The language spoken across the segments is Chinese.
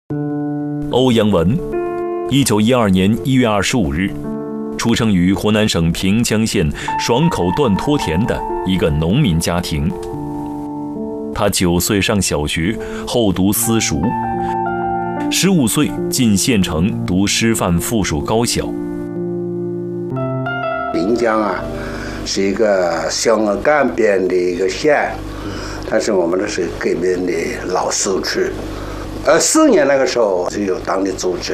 欧阳文，1912年1月25日，出生于湖南省平江县爽口段托田的一个农民家庭。他9岁上小学，后读私塾，15岁进县城读师范附属高小。 临江是一个湘鄂赣边的一个县，但是我们那是革命的老社区。4年那个时候就有党的组织。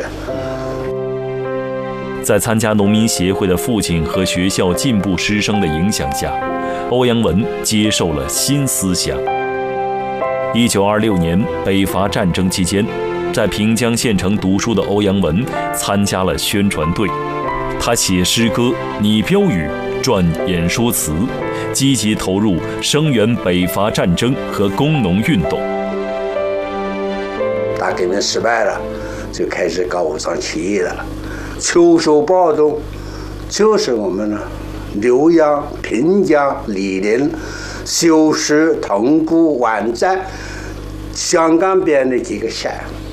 在参加农民协会的父亲和学校进步师生的影响下，欧阳文接受了新思想。1926年北伐战争期间，在平江县城读书的欧阳文参加了宣传队，他写诗歌、拟标语、撰演说词，积极投入声援北伐战争和工农运动。 大革命失败了，就开始搞武装起义了。秋收暴动就是我们浏阳、平江、醴陵、修石、塘沽、万寨、湘赣边的几个县。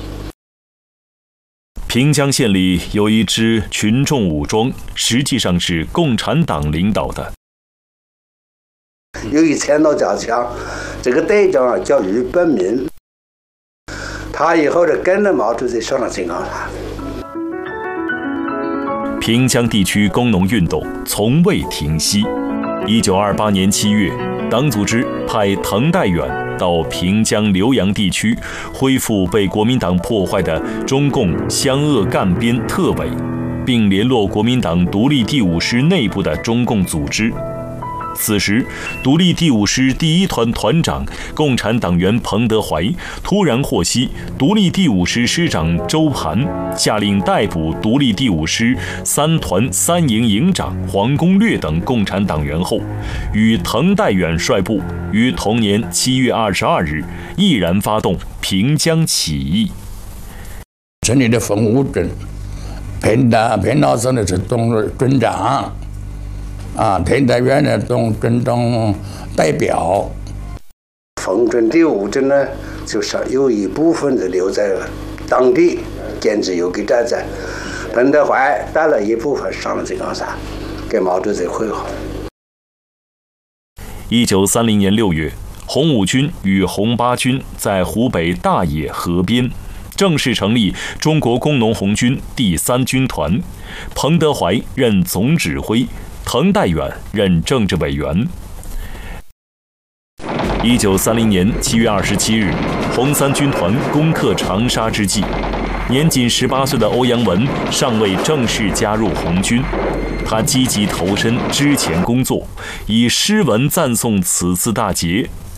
平江县里有一支群众武装，实际上是共产党领导的。 由于前刀加强，这个队长叫于本民，他以后就跟着毛主席上了井冈山。 平江地区工农运动从未停息。1928年7月，党组织派滕代远到平江浏阳地区，恢复被国民党破坏的中共湘鄂赣边特委，并联络国民党独立第5师内部的中共组织。此时，独立第5师第1团团长共产党员彭德怀突然获悉独立第5师师长周盘下令逮捕独立第5师3团3营营长黄公略等共产党员后，与滕代远率部于同年7月22日毅然发动平江起义。 成立了冯武镇，彭老师呢是总军长。滕代远呢当军长代表。 冯镇第5镇呢，就是有一部分是留在当地坚持游击战争。彭德怀带了一部分上了井冈山，跟毛主席会好。 1930年6月，红五军与红八军在湖北大冶合编，正式成立中国工农红军第3军团，彭德怀任总指挥，滕代远任政治委员。1930年7月27日，红3军团攻克长沙之际，年仅18岁的欧阳文尚未正式加入红军，他积极投身之前工作，以诗文赞颂此次大捷。